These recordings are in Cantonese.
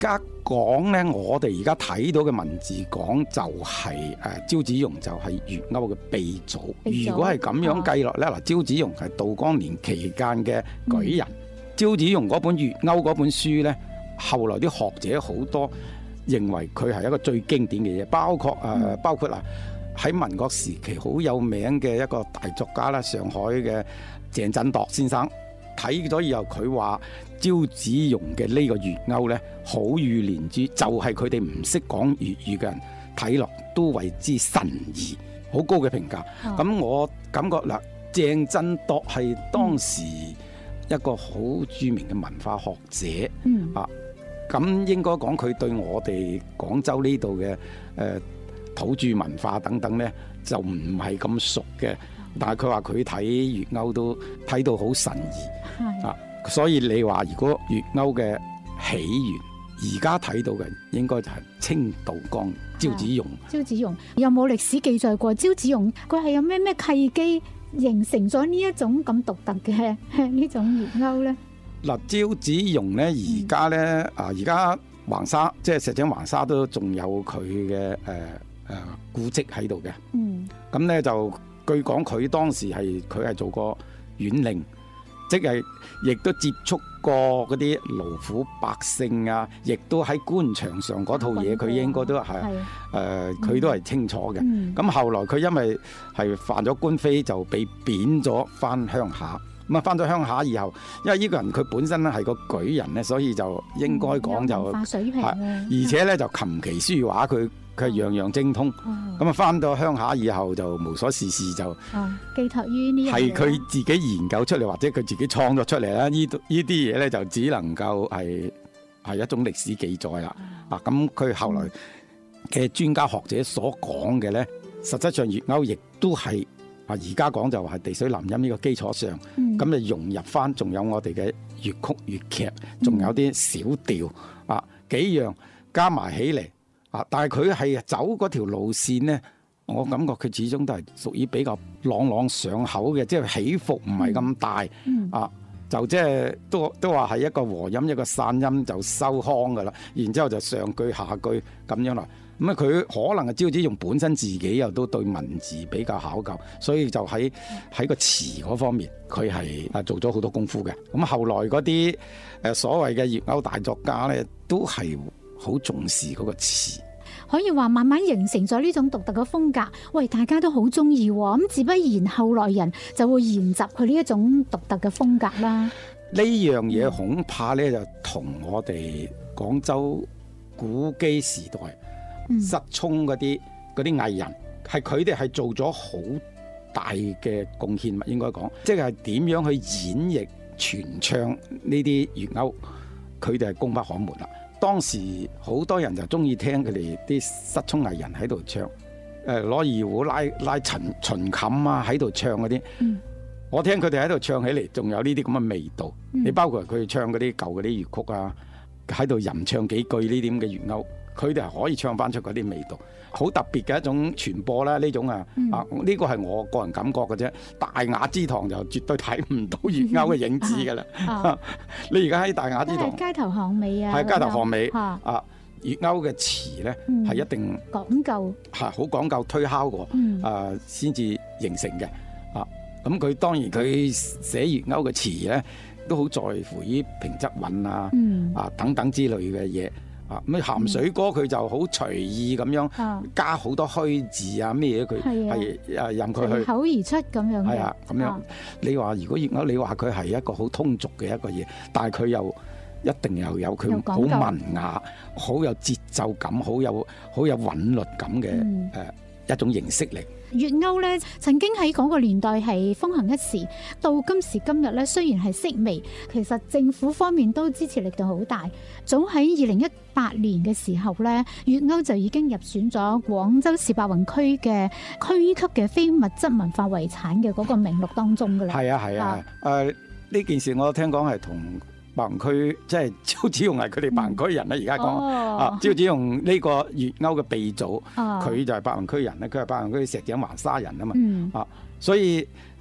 家講咧，我哋而家睇到嘅文字講就係招子龍就係月勾嘅鼻祖。如果係咁樣計落咧，嗱，招子龍係道光年期間嘅舉人。招子龍嗰本月勾嗰本書咧，後來啲學者好多認為佢係一個最經典嘅嘢，包括嗱喺民國時期好有名嘅一個大作家啦，上海嘅鄭振鐸先生睇咗以後，佢話招子龍嘅呢個月勾咧，好遇連珠，就係佢哋唔識講粵語嘅人睇落都為之神異，好高嘅評價。咁我感覺嗱，鄭振鐸係當時一個好著名嘅文化學者，咁應該講佢對我哋廣州呢度嘅土著文化等等呢，就唔係咁熟嘅。但係佢話佢睇月勾都睇到好神異，所以你話如果月勾嘅起源而家睇到嘅，應該就係清道江招子龍。 招子龍有冇歷史記載過？招子龍佢係有咩契機形成咗呢一種咁獨特嘅呢種月勾呢？ 嗱，招子龍呢，而家呢，而家橫沙即係石井橫沙都仲有佢嘅古蹟喺度嘅。咁呢就據講佢當時佢係做過縣令，即係亦都接觸過嗰啲勞苦百姓啊，亦都喺官場上嗰套嘢，佢應該都係佢都係清楚嘅。咁後來佢因為係犯咗官非，就被貶咗翻鄉下。咁啊，翻咗鄉下以後，因為呢個人佢本身咧係個舉人咧，所以就應該講就文化水平， 而且咧就琴棋書畫佢係樣樣精通。咁啊，翻到鄉下以後就無所事事，就寄託於呢樣嘢，係佢自己研究出嚟，或者佢自己創作出嚟啦。呢啲嘢咧就只能夠係一種歷史記載啦。咁佢後來嘅專家學者所講嘅咧，實際上月勾亦都係。而家講就係地水南音呢個基礎上，咁就融入翻，仲有我哋嘅粵曲粵劇，仲有啲小調幾樣加埋起嚟但係佢係走嗰條路線呢，我感覺佢始終都係屬於比較朗朗上口嘅，即係起伏唔係咁大就即係都話係一個和音一個散音就收腔噶啦，然之後就上句下句咁樣啦。咁佢可能係招子龍本身自己又都對文字比較考究，所以就喺個詞嗰方面，佢係做咗好多功夫嘅。咁後來嗰啲所謂嘅月勾大作家咧，都係好重視嗰個詞， 可以話慢慢形成咗呢種獨特嘅風格。喂，大家都好中意喎，咁自不然後來人就會沿襲佢呢一種獨特嘅風格啦。 呢樣嘢恐怕咧就同我哋廣州古基時代失聰嗰啲藝人，係佢哋係做咗好大嘅貢獻，應該講，即係點樣去演繹傳唱呢啲月勾，佢哋係功不可沒啦。當時好多人就中意聽佢哋啲失聰藝人喺度唱，攞二胡拉秦琴喺度唱嗰啲。我聽佢哋喺度唱起嚟，仲有呢啲咁嘅味道。你包括佢哋唱嗰啲舊嗰啲粵曲啊，喺度吟唱幾句呢啲咁嘅月勾。佢哋係可以唱翻出嗰啲味道，好特別嘅一種傳播啦。呢種呢個係我個人感覺嘅啫。大雅之堂就絕對睇唔到月勾嘅影子㗎啦。你而家喺大雅之堂， 街頭巷尾啊， 係街頭巷尾月勾嘅詞咧係一定講究， 好講究推敲過先至形成嘅。咁佢當然佢寫月勾嘅詞咧都好在乎於平仄韻等等之類嘅嘢。咁鹹水歌佢就好隨意咁樣加好多虛字咩嘢，佢係任佢去口而出咁樣嘅。 係咁樣。你話如果月勾，你話佢係一個好通俗嘅一個嘢，但係佢又一定又有佢好文雅、好有節奏感、好有韻律感嘅一種形式嚟。 月勾咧曾經喺嗰個年代係風行一時，到今時今日咧雖然係式微，其實政府方面都支持力度好大。早喺2018年嘅時候咧，月勾就已經入選咗廣州市白雲區嘅區級嘅非物質文化遺產嘅嗰個名錄當中噶啦。 係啊，呢件事我聽講係同白雲區即係招子龍係佢哋白雲區人啦，而家講招子龍呢個月勾嘅鼻祖，佢就係白雲區人咧，佢係白雲區石井橫沙人啊嘛，所以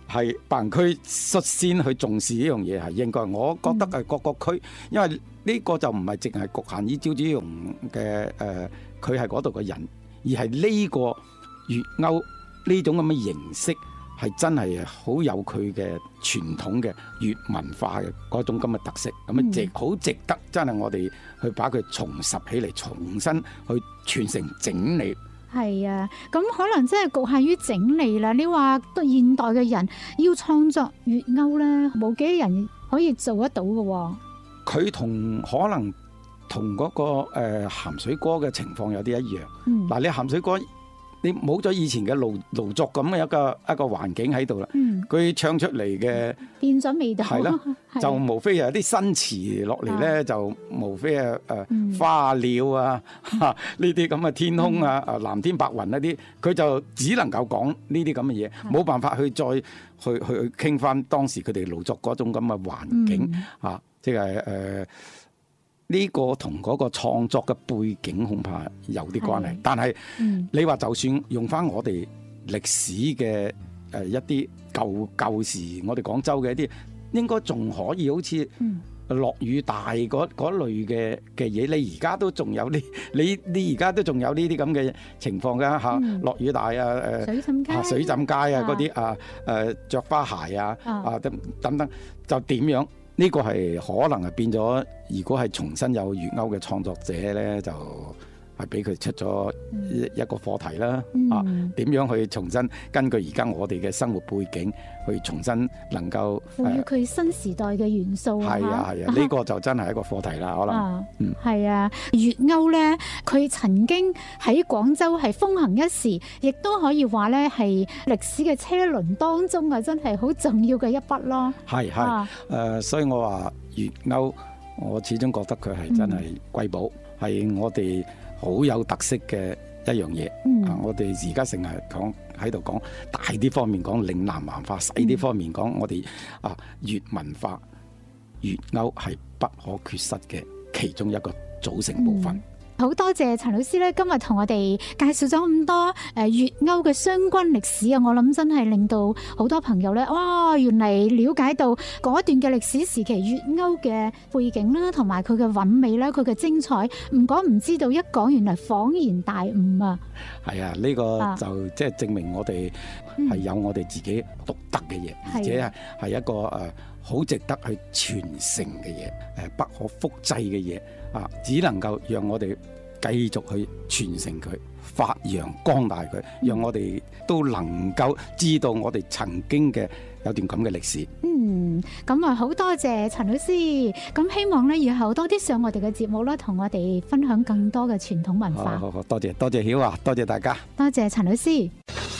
係白雲區率先去重視呢樣嘢係應該。我覺得係各個區，因為呢個就唔係淨係局限於招子榕嘅佢係嗰度嘅人，而係呢個粵歐呢種咁嘅形式係真係好有佢嘅傳統嘅粵文化嘅嗰種咁嘅特色，咁啊好值得真係我哋去把佢重拾起嚟，重新去傳承整理。 係啊，咁可能真係局限於整理啦。你話現代嘅人要創作粵歐咧，冇幾多人可以做得到嘅喎。佢可能同嗰個鹹水歌嘅情況有啲一樣。嗱，你鹹水歌你冇咗以前嘅勞作咁嘅一個環境喺度啦，佢唱出嚟嘅變咗味道， 係啦，就無非係啲新詞落嚟咧，就無非係花鳥啊呢啲咁嘅天空啊藍天白雲一啲，佢就只能夠講呢啲咁嘅嘢，冇辦法去再去傾翻當時佢哋勞作嗰種咁嘅環境即係呢個同嗰個創作嘅背景恐怕有啲關係，但係你話就算用翻我哋歷史嘅一啲舊時，我哋廣州嘅一啲，應該仲可以好似落雨大嗰類嘅嘢，你而家都仲有呢？你而家都仲有呢啲咁嘅情況㗎嚇，落雨大水浸街啊嗰啲著花鞋等等，就點樣？呢個係可能係變咗，如果係重新有粵歐嘅創作者咧，就係俾佢出咗一個課題啦。點樣去重新根據而家我哋嘅生活背景，去重新能夠賦予佢新時代嘅元素。 係啊，呢個就真係一個課題啦。可能係啊，粵歐咧，佢曾經喺廣州係風行一時，亦都可以話咧係歷史嘅車輪當中啊，真係好重要嘅一筆咯。 係所以我話粵歐，我始終覺得佢係真係瑰寶，係我哋好有特色嘅一樣嘢。我哋而家成日喺度講大啲方面講嶺南文化，細啲方面講我哋粵文化，粵歐係不可缺失嘅其中一個組成部分。 好多謝陳老師咧，今日同我哋介紹咗咁多粵歐嘅相關歷史啊！我諗真係令到好多朋友咧，哇！原嚟了解到嗰段嘅歷史時期粵歐嘅背景啦，同埋佢嘅韻味啦，佢嘅精彩，唔講唔知道，一講原來恍然大悟啊！ 係啊，呢個就即係證明我哋係有我哋自己獨特嘅嘢，而且係一個好值得去傳承嘅嘢，不可複製嘅嘢只能夠讓我哋繼續去傳承佢，發揚光大佢，讓我哋都能夠知道我哋曾經嘅有段咁嘅歷史。 咁啊好多謝陳老師，咁希望咧以後多啲上我哋嘅節目啦，同我哋分享更多嘅傳統文化。 好，多謝曉華，多謝大家， 多謝陳老師。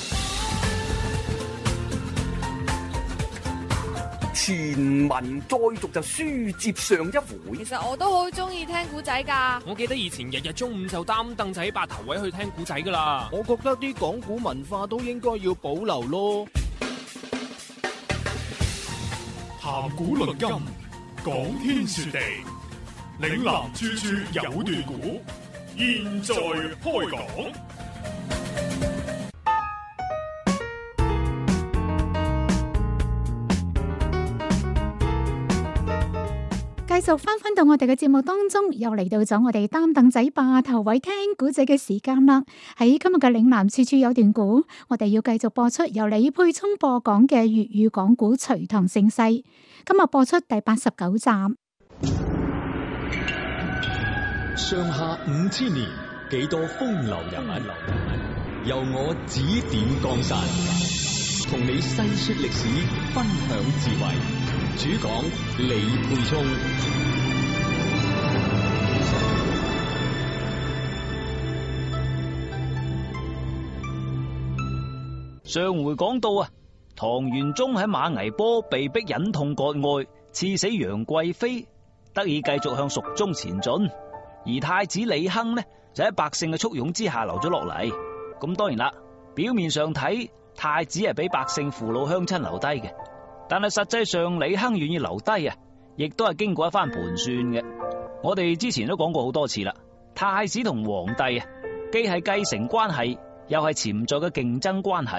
前文再續就書接上一回。 其實我都好中意聽古仔噶。 我記得以前日日中午就擔凳仔霸頭位去聽古仔噶啦。 我覺得啲講古文化都應該要保留咯。 談古論今，講天說地，嶺南處處有段古。現在開講。 繼續翻到我哋嘅節目當中，又嚟到咗我哋擔凳仔霸頭位聽古仔嘅時間啦。喺今日嘅嶺南處處有段古，我哋要繼續播出由李佩聰播講嘅粵語講古《隋唐盛世》，今日播出第89集。 上下5000年，幾多風流人物，由我指點江山，同你細說歷史，分享智慧。主講李佩聰。 上回講到唐玄宗喺馬嵬坡被逼忍痛割愛，賜死楊貴妃，得以繼續向蜀中前進。而太子李亨呢，就喺百姓嘅簇擁之下留咗落嚟。咁當然啦，表面上睇太子係俾百姓父老鄉親留低嘅。但係實際上李亨願意留低亦都係經過一番盤算嘅。我哋之前都講過好多次啦，太子同皇帝既係繼承關係，又係潛在嘅競爭關係。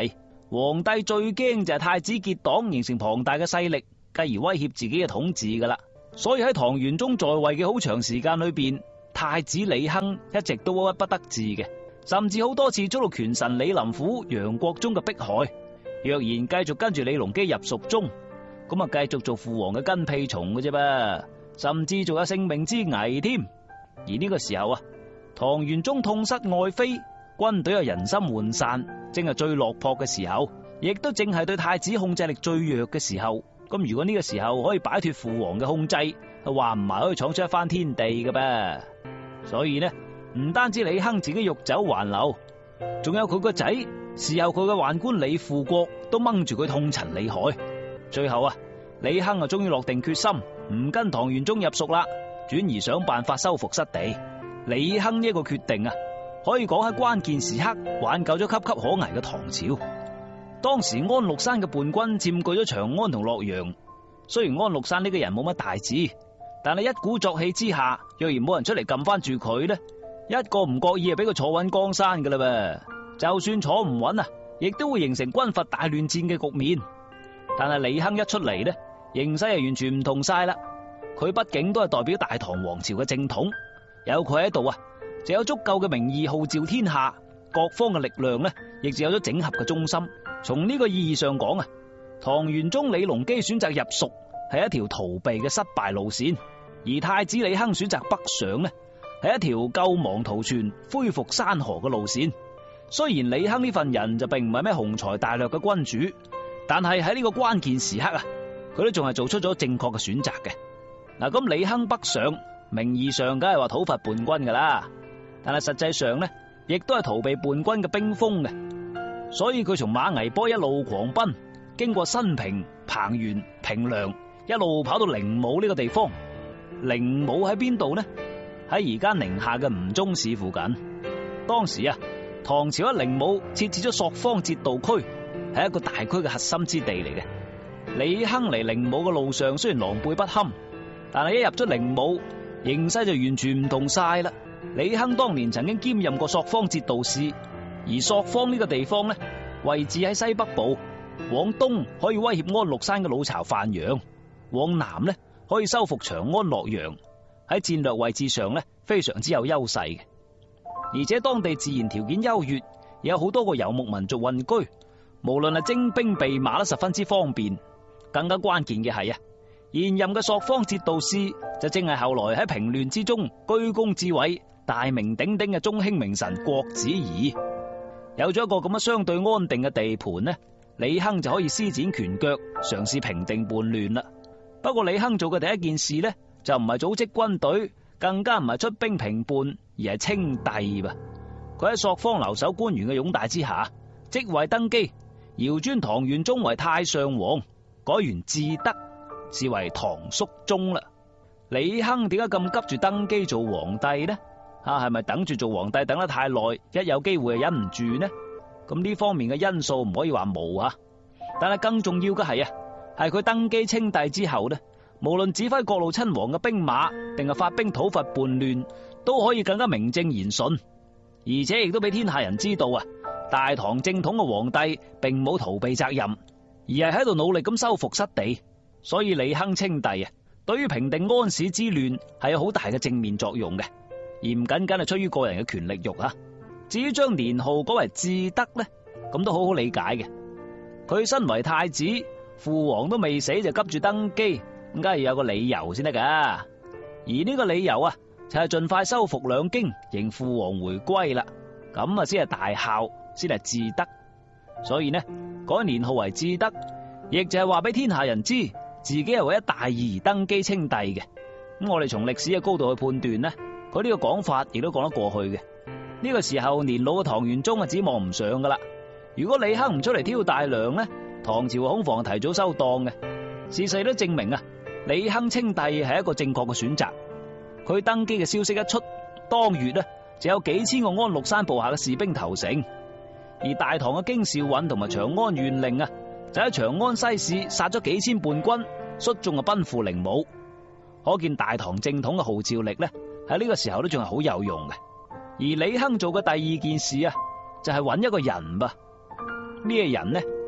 皇帝最驚就係太子結黨，形成龐大嘅勢力，繼而威脅自己嘅統治噶啦。所以喺唐玄宗在位嘅好長時間裏邊，太子李亨一直都鬱鬱不得志嘅，甚至好多次遭到權臣李林甫、楊國忠嘅迫害。若然繼續跟住李隆基入蜀中，咁啊繼續做父皇嘅跟屁蟲嘅啫噃，甚至仲有性命之危添。而呢個時候啊，唐玄宗痛失愛妃，軍隊又人心渙散，正係最落魄嘅時候，亦都正係對太子控制力最弱嘅時候。咁如果呢個時候可以擺脫父皇嘅控制，話唔埋可以闖出一番天地嘅噃。所以呢，唔單止李亨自己欲走還留，仲有佢個仔，事後佢嘅宦官李富國都掹住佢痛陳李海。最後啊，李亨啊終於落定決心，唔跟唐玄宗入蜀啦，轉而想辦法收復失地。李亨呢一個決定啊，可以講喺關鍵時刻挽救咗岌岌可危嘅唐朝。當時安祿山嘅叛軍佔據咗長安同洛陽，雖然安祿山呢個人冇乜大志，但係一鼓作氣之下，若然冇人出嚟撳翻住佢呢，一個唔覺意就俾佢坐穩江山噶啦噃。就算坐唔穩啊，亦都會形成軍閥大亂戰嘅局面。但係李亨一出嚟呢，形勢係完全唔同晒啦。佢畢竟都係代表大唐王朝嘅正統，有佢喺度啊，就有足夠嘅名義號召天下，各方嘅力量呢，亦就有咗整合嘅中心。從呢個意義上講啊，唐玄宗李隆基選擇入蜀係一條逃避嘅失敗路線，而太子李亨選擇北上呢，係一條救亡圖存、恢復山河嘅路線。雖然李亨呢份人就並唔係咩雄才大略嘅君主，但係喺呢個關鍵時刻啊，佢都仲係做出咗正確嘅選擇嘅。嗱，咁李亨北上，名義上梗係話討伐叛軍噶啦，但係實際上呢，亦都係逃避叛軍嘅兵鋒嘅。所以佢從馬嵬坡一路狂奔，經過新平、彭原、平涼，一路跑到靈武呢個地方。靈武喺邊度呢？喺而家寧夏嘅吳忠市附近。當時啊，唐朝喺靈武設置咗朔方節度區，係一個大區嘅核心之地嚟嘅。李亨嚟靈武嘅路上雖然狼狽不堪，但係一入咗靈武，形勢就完全唔同晒啦。李亨當年曾經兼任過朔方節度使。而朔方呢個地方呢，位置喺西北部，往東可以威脅安祿山嘅老巢范陽，往南呢可以收復長安洛陽，喺戰略位置上呢非常之有優勢嘅。而且當地自然條件優越，有好多個游牧民族混居，無論係徵兵備馬都十分之方便。更加關鍵嘅係啊，現任嘅朔方節度使就正係後來喺平亂之中居功至偉、大名鼎鼎嘅中興名臣郭子儀。有咗一個咁樣相對安定嘅地盤呢，李亨就可以施展拳腳，嘗試平定叛亂啦。不過李亨做嘅第一件事呢，就唔係組織軍隊，更加唔係出兵平叛，而係稱帝噃。佢喺朔方留守官員嘅擁戴之下，即位登基，遙尊唐玄宗為太上皇，改元至德，是為唐肅宗啦。李亨點解咁急住登基做皇帝呢？係咪等住做皇帝等得太耐，一有機會就忍唔住呢？咁呢方面嘅因素唔可以話冇啊。但係更重要嘅係啊，係佢登基稱帝之後呢，無論指揮各路親王嘅兵馬，定係發兵討伐叛亂，都可以更加名正言順，而且亦都俾天下人知道啊，大唐正統嘅皇帝並冇逃避責任，而係喺度努力咁收復失地。所以李亨稱帝啊，對於平定安史之亂係有好大嘅正面作用嘅。而唔僅僅係出於個人嘅權力欲啊。至於將年號改為至德呢，咁都好好理解嘅。佢身為太子，父皇都未死就急住登基，咁梗係要有個理由先得噶。而呢個理由啊，就係盡快收復兩京，迎父皇回歸啦。咁啊，先係大孝，先係至德。所以呢，改年號為至德，亦就係話俾天下人知，自己係為咗大義而登基稱帝嘅。咁我哋從歷史嘅高度去判斷呢，佢呢個講法亦都講得過去嘅。呢個時候年老嘅唐玄宗啊，指望唔上噶啦。如果李亨唔出嚟挑大梁呢，唐朝恐防提早收檔嘅。事實都證明啊，李亨稱帝係一個正確嘅選擇。佢登基嘅消息一出，當月呢就有幾千個安祿山部下嘅士兵投誠，而大唐嘅京兆尹同埋長安縣令啊，就喺長安西市殺咗幾千叛軍，率眾啊奔赴靈武。可見大唐正統嘅號召力呢，喺呢個時候都仲係好有用嘅。而李亨做嘅第二件事啊，就係揾一個人噃。呢個人呢，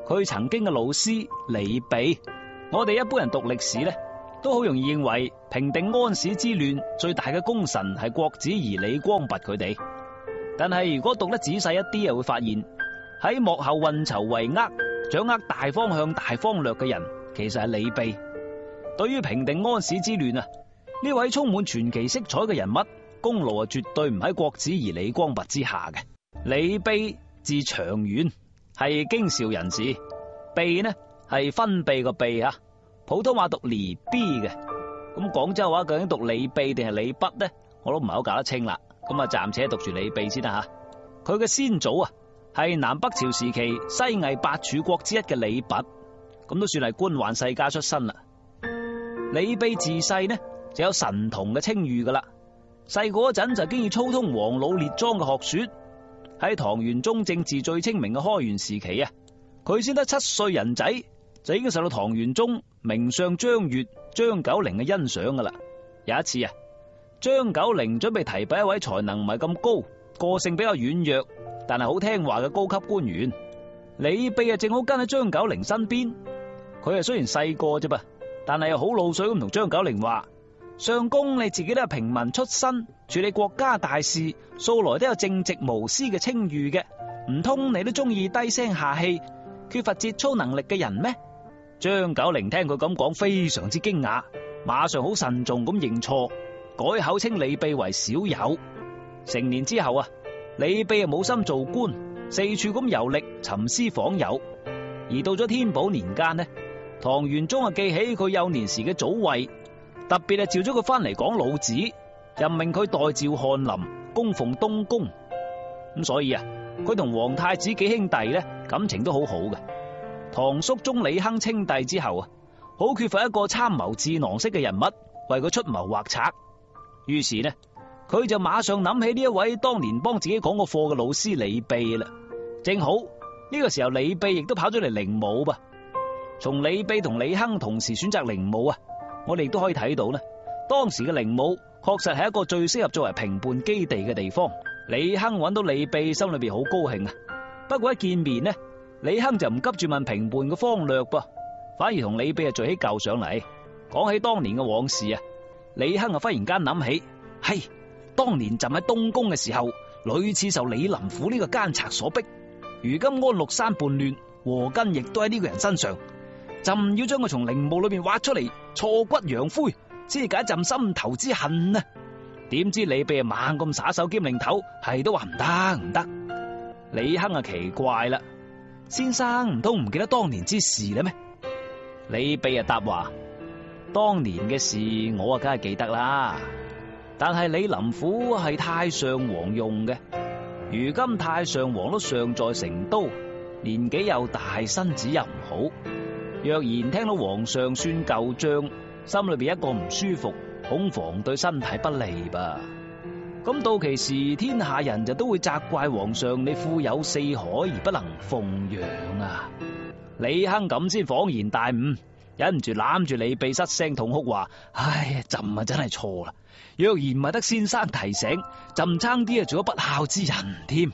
佢曾經嘅老師李泌。我哋一般人讀歷史呢，都好容易認為平定安史之亂最大嘅功臣係郭子儀、李光弼佢哋。但係如果讀得仔細一啲，又會發現喺幕後運籌帷幄、掌握大方向、大方略嘅人，其實係李泌。對於平定安史之亂啊，呢位充滿傳奇色彩嘅人物，功勞啊絕對唔喺郭子儀、李光弼之下嘅。李泌字長遠，係京兆人士。泌呢係分泌個泌啊，普通話讀離 B 嘅。咁廣州話究竟讀李泌定係李筆呢？我都唔係好搞得清啦。咁啊，暫且讀住李泌先啦吓。佢嘅先祖啊，係南北朝時期西魏八柱國之一嘅李弼，咁都算係官宦世家出身啦。李泌自細呢就有神童嘅稱譽噶啦，細個嗰陣就經已操通黃老列莊嘅學說。喺唐玄宗政治最清明嘅開元時期啊，佢先得7歲人仔就已經受到唐玄宗名相張悅、張九齡嘅欣賞噶啦。有一次啊，張九齡準備提拔一位才能唔係咁高、個性比較軟弱但係好聽話嘅高級官員，李泌啊正好跟喺張九齡身邊。佢啊雖然細個啫噃，但係又好老實咁同張九齡話：相公你自己都係平民出身，處理國家大事素來都有正直無私嘅稱譽嘅，唔通你都中意低聲下氣、缺乏節操能力嘅人咩？張九齡聽佢咁講，非常之驚訝，馬上好慎重咁認錯，改口稱李泌為小友。成年之後啊，李泌啊冇心做官，四處咁遊歷尋師訪友。而到咗天寶年間呢，唐玄宗啊記起佢幼年時嘅祖位，特別係召咗佢翻嚟講老子，任命佢代召翰林，供奉東宮。咁所以啊，佢同皇太子幾兄弟呢感情都好好嘅。唐肅宗李亨稱帝之後啊，好缺乏一個參謀智囊式嘅人物為佢出謀劃策，於是呢，佢就馬上諗起呢一位當年幫自己講過課嘅老師李泌啦。正好呢個時候，李泌亦都跑咗嚟靈武噃。從李泌同李亨同時選擇靈武啊，我哋亦都可以睇到呢，當時嘅靈武確實係一個最適合作為平叛基地嘅地方。李亨揾到李泌，心裏邊好高興啊。不過一見面呢，李亨就唔急住問平叛嘅方略噃，反而同李泌啊聚起舊上嚟，講起當年嘅往事啊。李亨啊忽然間諗起，係當年朕喺東宮嘅時候，屢次受李林甫呢個奸賊所逼。如今安祿山叛亂，禍根亦都喺呢個人身上，朕要將佢從陵墓裏邊挖出嚟，挫骨揚灰，先解朕心頭之恨啊！點知李泌啊猛咁耍手兼擰頭，係都話唔得。李亨啊奇怪啦，先生唔通唔記得當年之事咧咩？李泌啊答話：當年嘅事我啊梗係記得啦，但係李林甫係太上皇用嘅，如今太上皇都尚在成都，年紀又大，身子又唔好，若然聽到皇上算舊賬，心裏邊一個唔舒服，恐防對身體不利吧。咁到其時，天下人就都會責怪皇上你富有四海而不能奉養啊！李亨咁先恍然大悟，忍唔住攬住李泌失聲痛哭話：唉，朕啊真係錯啦！若然唔係得先生提醒，朕差啲啊做咗不孝之人添。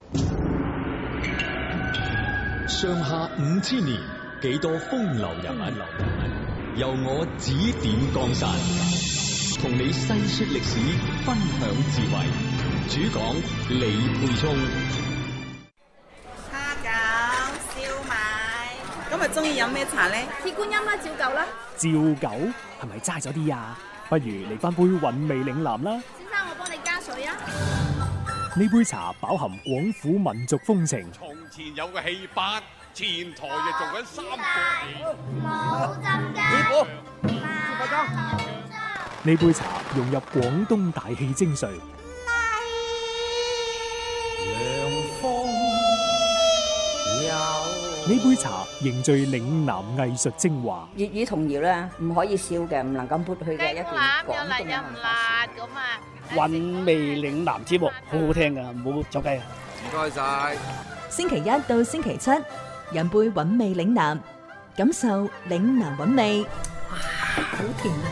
上下5000年，幾多風流人物，由我指點江山，同你細說歷史，分享智慧。主講李沛聰。 蝦餃、燒賣，今日中意飲咩茶咧？ 鐵觀音啦，照舊啦。 照舊係咪齋咗啲啊？不如嚟翻杯韻味嶺南啦。 先生，我幫你加水啊。 呢杯茶飽含廣府民族風情。 從前有個戲班，前台就做緊三個戲。 冇浸㗎。 呢杯茶融入廣東大氣精髓。呢杯茶凝聚嶺南藝術精華。 粵語童謠咧，唔可以少嘅，唔能夠撥去嘅一段廣東嘅文化。 韻味嶺南節目好好聽噶，唔好走雞啊！ 唔該晒。 星期一到星期七，飲杯韻味嶺南，感受嶺南韻味。哇，好甜啊！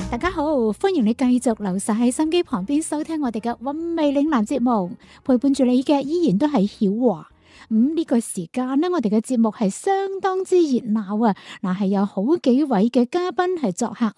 大家好，歡迎你繼續留守喺心機旁邊收聽我哋嘅韻味嶺南節目，陪伴住你嘅依然都係曉華。呢個時間呢，我哋嘅節目係相當之熱鬧啊！嗱，係有好幾位嘅嘉賓係作客